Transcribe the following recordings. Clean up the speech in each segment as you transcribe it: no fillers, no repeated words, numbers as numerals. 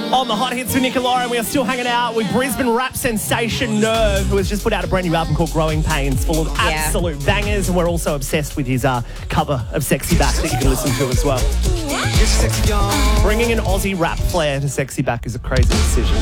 On the Hot Hits with Nick and Lauren, we are still hanging out with Brisbane rap sensation Nerve, who has just put out a brand new album called Growing Pains, full of absolute bangers, and we're also obsessed with his cover of Sexy Back that you can listen to as well. Bringing an Aussie rap flair to Sexy Back is a crazy decision.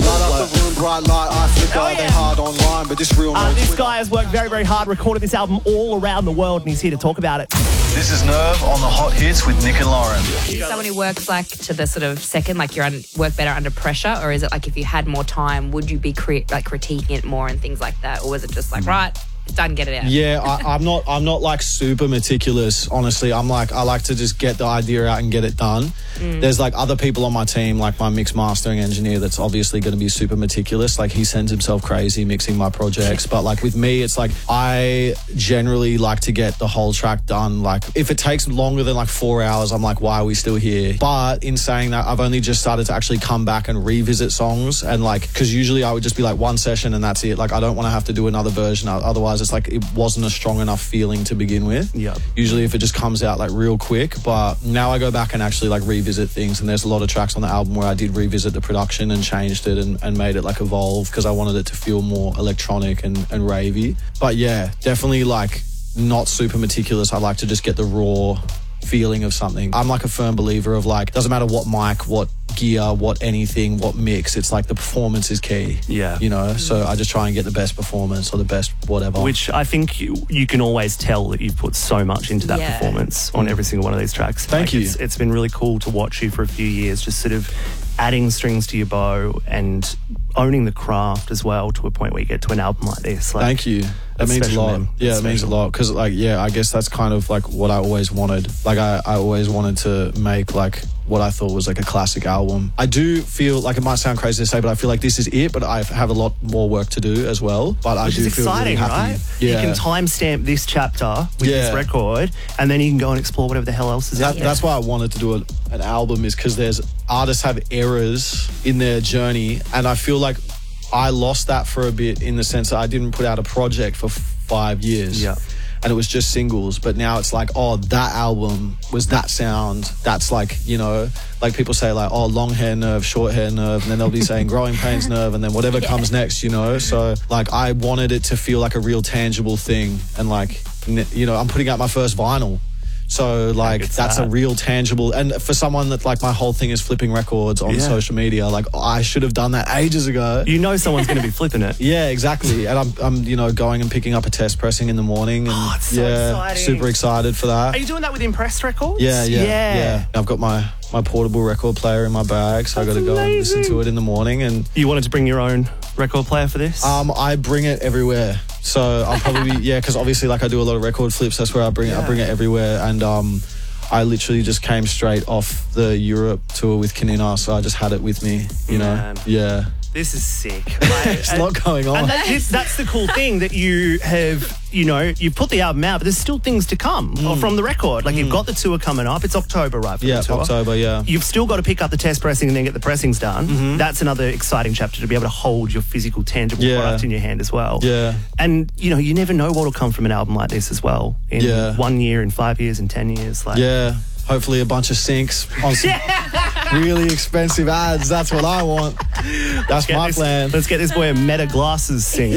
This guy has worked very, very hard, recorded this album all around the world, and he's here to talk about it. This is Nerve on the Hot Hits with Nick and Lauren. Are you someone who works like to the sort of second, like work better under pressure, or is it like if you had more time, would you be critiquing it more and things like that, or was it just like right? It's done, get it out. Yeah, I'm not like super meticulous, honestly. I like to just get the idea out and get it done. There's like other people on my team, like my mix mastering engineer, that's obviously going to be super meticulous. Like he sends himself crazy mixing my projects. But like with me, it's like I generally like to get the whole track done. Like if it takes longer than like 4 hours, I'm like, why are we still here? But in saying that, I've only just started to actually come back and revisit songs, and like, because usually I would just be like one session and that's it. Like I don't want to have to do another version. Otherwise it's like it wasn't a strong enough feeling to begin with. Yeah. Usually if it just comes out like real quick, but now I go back and actually like revisit things, and there's a lot of tracks on the album where I did revisit the production and changed it and made it like evolve, because I wanted it to feel more electronic and ravey. But yeah, definitely like not super meticulous. I like to just get the raw feeling of something. I'm like a firm believer of like, doesn't matter what mic, what gear, what anything, what mix, it's like the performance is key. Yeah. You know, so I just try and get the best performance or the best whatever. Which I think you can always tell that you've put so much into that performance on every single one of these tracks. Thank you. It's been really cool to watch you for a few years, just sort of adding strings to your bow and owning the craft as well, to a point where you get to an album like this. Like, thank you. That means a lot. Man. Yeah, it means a lot. Because, like, yeah, I guess that's kind of like what I always wanted. Like, I always wanted to make like what I thought was like a classic album. I do feel like, it might sound crazy to say, but I feel like this is it, but I have a lot more work to do as well. But I do feel really happy. Right? Yeah. You can timestamp this chapter with this record, and then you can go and explore whatever the hell else is out there. That's why I wanted to do an album, is because there's artists have errors in their journey, and I feel like I lost that for a bit, in the sense that I didn't put out a project for 5 years. Yeah. And it was just singles. But now it's like, oh, that album was that sound. That's like, you know, like people say like, oh, long hair Nerve, short hair Nerve, and then they'll be saying Growing Pains Nerve, and then whatever comes next, you know. So like I wanted it to feel like a real tangible thing. And like, you know, I'm putting out my first vinyl. So like that's a real tangible, and for someone that like my whole thing is flipping records on social media, like I should have done that ages ago. You know someone's going to be flipping it. Yeah, exactly. And I'm you know, going and picking up a test pressing in the morning, and it's so exciting. Super excited for that. Are you doing that with Impressed Records? Yeah. I've got my portable record player in my bag, so I got to go and listen to it in the morning. And you wanted to bring your own record player for this? I bring it everywhere. So I'll probably because obviously like I do a lot of record flips. That's where I bring it. I bring it everywhere, and I literally just came straight off the Europe tour with Kanina, so I just had it with me. You know, yeah. This is sick. Like, there's a lot going on. And that's the cool thing, that you have, you know, you've put the album out, but there's still things to come from the record. Like you've got the tour coming up. It's October, right? For the tour. October, yeah. You've still got to pick up the test pressing and then get the pressings done. That's another exciting chapter, to be able to hold your physical, tangible product in your hand as well. Yeah. And, you know, you never know what will come from an album like this as well. In 1 year, in 5 years, in 10 years. Like, hopefully a bunch of syncs on some really expensive ads. That's what I want. That's my plan. Let's get this boy a Meta Glasses sync.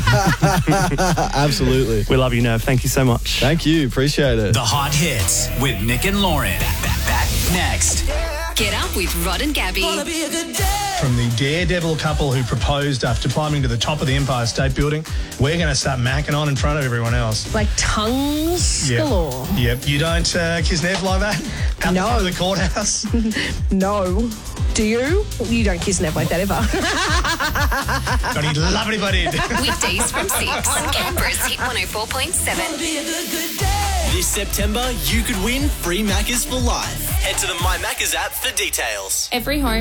Absolutely. We love you, Nerve. Thank you so much. Thank you. Appreciate it. The Hot Hits with Nick and Lauren. Back next. Get up with Rod and Gabby. From the daredevil couple who proposed after climbing to the top of the Empire State Building, we're going to start macking on in front of everyone else. Like tongues galore. Yep. You don't kiss Nev like that? At the front of the courthouse? No. Do you? You don't kiss Nev like that ever. God, he'd love it if I did. Weekdays from 6 on Canberra's Hit 104.7. This September, you could win free Maccas for life. Head to the My Maccas app for details. Every home